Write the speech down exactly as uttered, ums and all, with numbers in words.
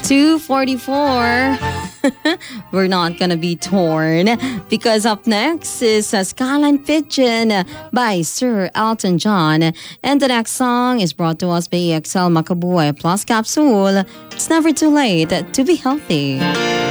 two forty-four. We're not gonna be torn because up next is uh, Skyline Pigeon by Sir Elton John. And the next song is brought to us by E X L Makabuhay Plus Capsule. It's never too late to be healthy.